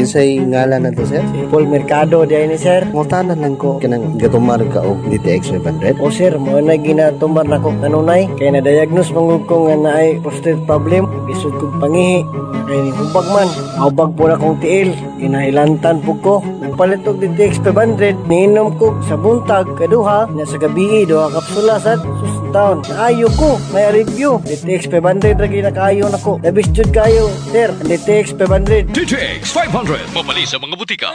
Kinsay ngalan na to, sir? Si Paul Mercado diay ni sir. Ngutanan lang ko kanang gatumar ka og DTX 500. O sir, mo na ginatumar na ko kanunay kay na-diagnose mangud ko nga naay prostate problem, isod kog pangihi. Kay ni hubag man, hubag po na kong tiil, kinailantan po ko. Nagpalit og DTX 500, niinom ko sa buntag kaduha na sa gabi duha kapsula sad susuntaon. Naayo ko, may review. DTX 500 lagi nakaayo na ko. Labis jud kayo, sir. DTX 500. DTX 500 mabali sa mga butika.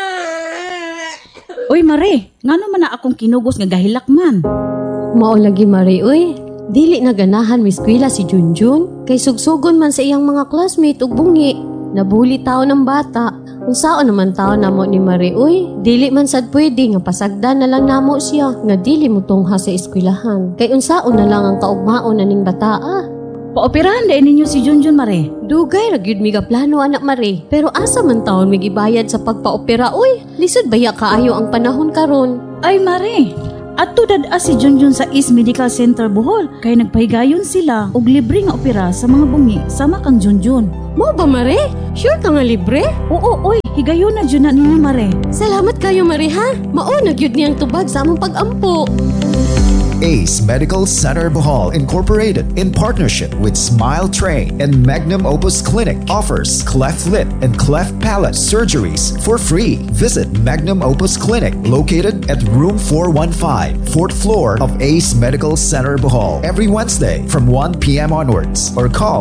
Uy, Mare, ngano man na akong kinugos nga gahilak man? Mao lagi Mare, uy. Dili na ganahan mi eskwela si Junjun kay sugsugon man sa iyang mga classmate ug bungi. Nabuli taon ng bata. Unsaon naman taon namo ni Mare, uy. Dili man sad pwede nga pasagdan na lang namo siya nga dili mo tungha sa eskwelahan. Kay unsaon na lang ang kaugmaon na ning bataa. Paoperahan din ninyo si Junjun, Mare. Dugay ra gyud mi plano anak Mare. Pero asa man taon mi gibayad sa pagpaopera, uy. Lisod baya kaayo ang panahon karon. Ay, Mare, ato dad si Junjun sa East Medical Center Bohol kay nagpahigayon sila og libre nga opera sa mga bungi sama kang Junjun. Mo ba Mare? Sure ka nga libre? Oo, oy, higayon na jud na ninyo, Mare. Salamat kayo Mare ha. Mao na gyud niyang tubag sa among pag-ampo. Ace Medical Center Bohol Incorporated, in partnership with Smile Train and Magnum Opus Clinic, offers cleft lip and cleft palate surgeries for free. Visit Magnum Opus Clinic, located at room 415, 4th floor of Ace Medical Center Bohol, every Wednesday from 1 p.m. onwards, or call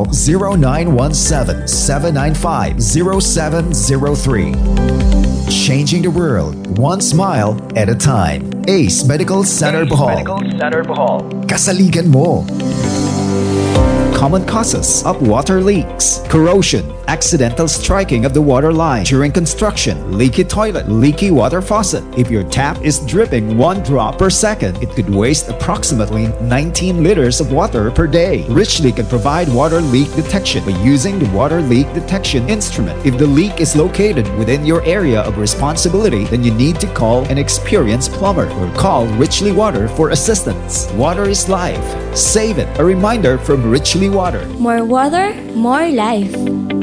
0917-795-0703. Changing the world, one smile at a time. Ace Medical Center Bohol. Kasaligan mo. Common causes of water leaks: corrosion, accidental striking of the water line during construction, leaky toilet, leaky water faucet. If your tap is dripping 1 drop per second, it could waste approximately 19 liters of water per day. Richly can provide water leak detection by using the water leak detection instrument. If the leak is located within your area of responsibility, then you need to call an experienced plumber or call Richly Water for assistance. Water is life. Save it. A reminder from Richly Water. More water, more life.